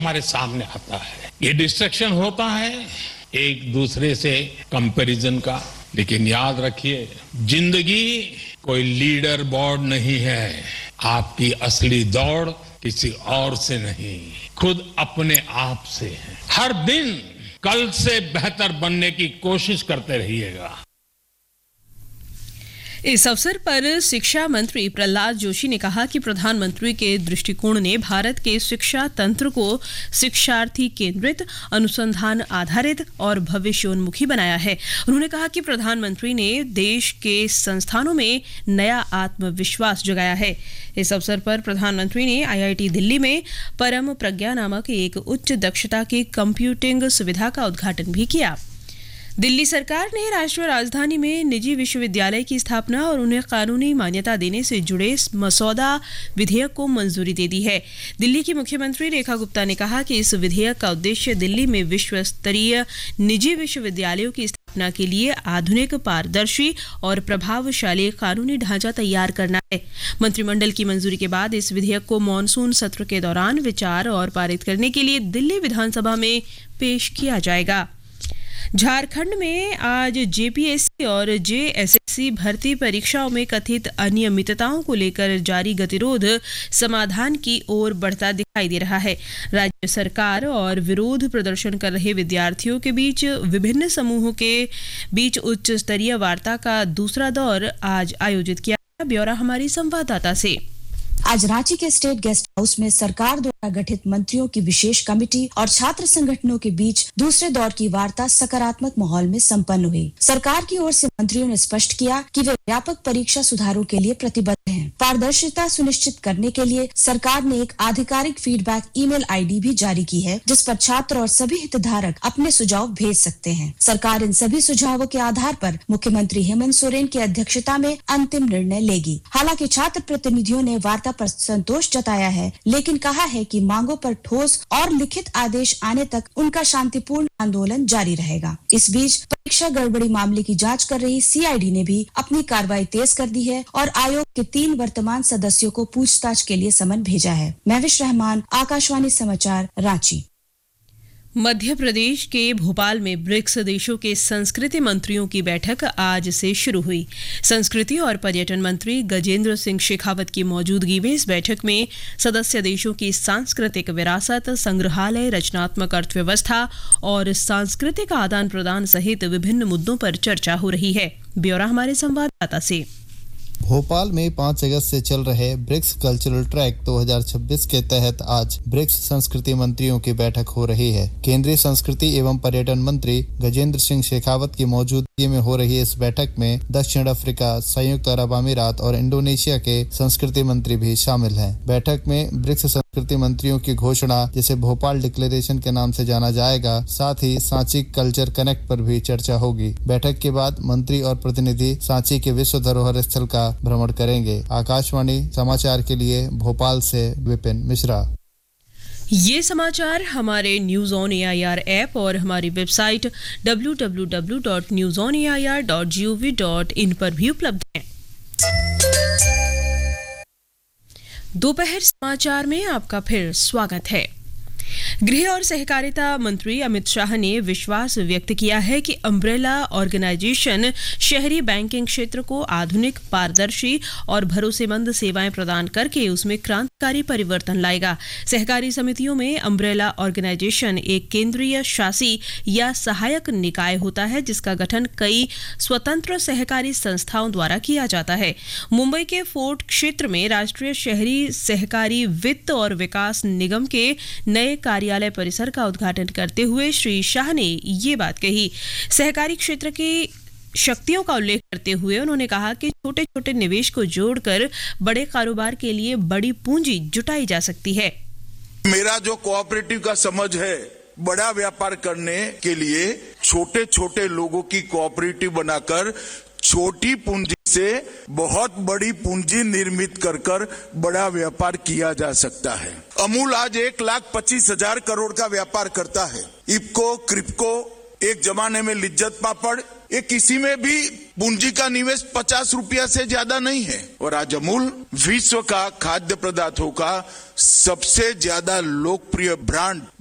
हमारे सामने आता है। ये डिस्ट्रैक्शन होता है एक दूसरे से कंपैरिजन का, लेकिन याद रखिए जिंदगी कोई लीडर बोर्ड नहीं है। आपकी असली दौड़ किसी और से नहीं, खुद अपने आप से है। हर दिन कल से बेहतर बनने की कोशिश करते रहिएगा। इस अवसर पर शिक्षा मंत्री प्रहलाद जोशी ने कहा कि प्रधानमंत्री के दृष्टिकोण ने भारत के शिक्षा तंत्र को शिक्षार्थी केंद्रित, अनुसंधान आधारित और भविष्योन्मुखी बनाया है। उन्होंने कहा कि प्रधानमंत्री ने देश के संस्थानों में नया आत्मविश्वास जगाया है। इस अवसर पर प्रधानमंत्री ने IIT दिल्ली में परम प्रज्ञा नामक एक उच्च दक्षता की कंप्यूटिंग सुविधा का उद्घाटन भी किया। दिल्ली सरकार ने राष्ट्रीय राजधानी में निजी विश्वविद्यालय की स्थापना और उन्हें कानूनी मान्यता देने से जुड़े मसौदा विधेयक को मंजूरी दे दी है। दिल्ली की मुख्यमंत्री रेखा गुप्ता ने कहा कि इस विधेयक का उद्देश्य दिल्ली में विश्व स्तरीय निजी विश्वविद्यालयों की स्थापना के लिए आधुनिक, पारदर्शी और प्रभावशाली कानूनी ढांचा तैयार करना है। मंत्रिमंडल की मंजूरी के बाद इस विधेयक को मॉनसून सत्र के दौरान विचार और पारित करने के लिए दिल्ली विधानसभा में पेश किया जाएगा। झारखंड में आज JPSC और JSSC भर्ती परीक्षाओं में कथित अनियमितताओं को लेकर जारी गतिरोध समाधान की ओर बढ़ता दिखाई दे रहा है। राज्य सरकार और विरोध प्रदर्शन कर रहे विद्यार्थियों के बीच विभिन्न समूहों के बीच उच्च स्तरीय वार्ता का दूसरा दौर आज आयोजित किया गया। ब्यौरा हमारी संवाददाता से। आज रांची के स्टेट गेस्ट हाउस में सरकार द्वारा गठित मंत्रियों की विशेष कमेटी और छात्र संगठनों के बीच दूसरे दौर की वार्ता सकारात्मक माहौल में संपन्न हुई। सरकार की ओर से मंत्रियों ने स्पष्ट किया कि वे व्यापक परीक्षा सुधारों के लिए प्रतिबद्ध हैं। पारदर्शिता सुनिश्चित करने के लिए सरकार ने एक आधिकारिक फीडबैक ईमेल ID भी जारी की है, जिस पर छात्र और सभी हितधारक अपने सुझाव भेज सकते हैं। सरकार इन सभी सुझावों के आधार पर मुख्यमंत्री हेमंत सोरेन की अध्यक्षता में अंतिम निर्णय लेगी। हालांकि छात्र प्रतिनिधियों ने वार्ता पर संतोष जताया है, लेकिन कहा है कि मांगों पर ठोस और लिखित आदेश आने तक उनका शांतिपूर्ण आंदोलन जारी रहेगा। इस बीच परीक्षा गड़बड़ी मामले की जांच कर रही CID ने भी अपनी कार्रवाई तेज कर दी है और आयोग के 3 वर्तमान सदस्यों को पूछताछ के लिए समन भेजा है। महविश रहमान, आकाशवाणी समाचार, रांची। मध्य प्रदेश के भोपाल में ब्रिक्स देशों के संस्कृति मंत्रियों की बैठक आज से शुरू हुई। संस्कृति और पर्यटन मंत्री गजेंद्र सिंह शेखावत की मौजूदगी में इस बैठक में सदस्य देशों की सांस्कृतिक विरासत, संग्रहालय, रचनात्मक अर्थव्यवस्था और सांस्कृतिक आदान प्रदान सहित विभिन्न मुद्दों पर चर्चा हो रही है। ब्यौरा हमारे संवाददाता से। भोपाल में 5 अगस्त से चल रहे ब्रिक्स कल्चरल ट्रैक 2026 के तहत आज ब्रिक्स संस्कृति मंत्रियों की बैठक हो रही है। केंद्रीय संस्कृति एवं पर्यटन मंत्री गजेंद्र सिंह शेखावत की मौजूदगी में हो रही इस बैठक में दक्षिण अफ्रीका, संयुक्त अरब अमीरात और इंडोनेशिया के संस्कृति मंत्री भी शामिल हैं। बैठक में ब्रिक्स संस्कृति मंत्रियों की घोषणा, जिसे भोपाल डिक्लेरेशन के नाम से जाना जाएगा, साथ ही सांची कल्चर कनेक्ट पर भी चर्चा होगी। बैठक के बाद मंत्री और प्रतिनिधि सांची के विश्व धरोहर स्थल का भ्रमण करेंगे। आकाशवाणी समाचार के लिए भोपाल से विपिन मिश्रा। ये समाचार हमारे न्यूज ऑन AIR ऐप और हमारी वेबसाइट www.newsonair.gov.in पर भी उपलब्ध हैं। दोपहर समाचार में आपका फिर स्वागत है। गृह और सहकारिता मंत्री अमित शाह ने विश्वास व्यक्त किया है कि अम्ब्रेला ऑर्गेनाइजेशन शहरी बैंकिंग क्षेत्र को आधुनिक, पारदर्शी और भरोसेमंद सेवाएं प्रदान करके उसमें क्रांतिकारी परिवर्तन लाएगा। सहकारी समितियों में अम्ब्रेला ऑर्गेनाइजेशन एक केंद्रीय शासी या सहायक निकाय होता है, जिसका गठन कई स्वतंत्र सहकारी संस्थाओं द्वारा किया जाता है। मुंबई के फोर्ट क्षेत्र में राष्ट्रीय शहरी सहकारी वित्त और विकास निगम के नए कार्यालय परिसर का उद्घाटन करते हुए श्री शाह ने ये बात कही। सहकारी क्षेत्र की शक्तियों का उल्लेख करते हुए उन्होंने कहा कि छोटे छोटे निवेश को जोड़कर बड़े कारोबार के लिए बड़ी पूंजी जुटाई जा सकती है। मेरा जो कोऑपरेटिव का समझ है, बड़ा व्यापार करने के लिए छोटे छोटे लोगों की कोऑपरेटिव बनाकर छोटी पूंजी से बहुत बड़ी पूंजी निर्मित कर बड़ा व्यापार किया जा सकता है। अमूल आज 1,25,000 करोड़ का व्यापार करता है। इफको, क्रिप्को, एक जमाने में लिज्जत पापड़, ये किसी में भी पूंजी का निवेश 50 रुपया से ज्यादा नहीं है और आज अमूल विश्व का खाद्य पदार्थों का सबसे ज्यादा लोकप्रिय ब्रांड